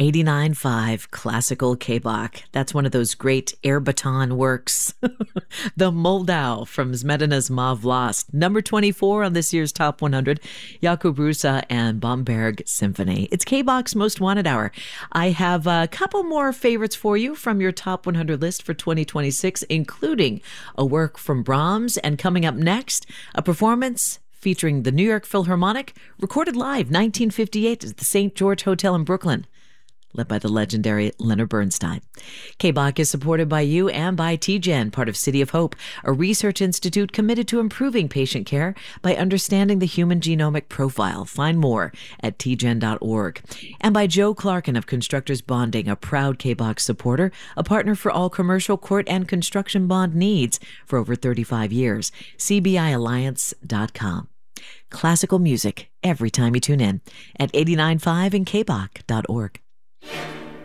89.5 Classical K-Bach. That's one of those great air baton works. The Moldau from Smetana's Ma Vlast. Number 24 on this year's Top 100, Jakub Rusa and Bomberg Symphony. It's K-Bach's Most Wanted Hour. I have a couple more favorites for you from your Top 100 list for 2026, including a work from Brahms, and coming up next, a performance featuring the New York Philharmonic, recorded live 1958 at the St. George Hotel in Brooklyn, led by the legendary Leonard Bernstein. K-Bach is supported by you and by TGen, part of City of Hope, a research institute committed to improving patient care by understanding the human genomic profile. Find more at tgen.org. And by Joe Clarkin of Constructors Bonding, a proud K-Bach supporter, a partner for all commercial, court, and construction bond needs for over 35 years. CBIalliance.com. Classical music every time you tune in at 89.5 and kbach.org.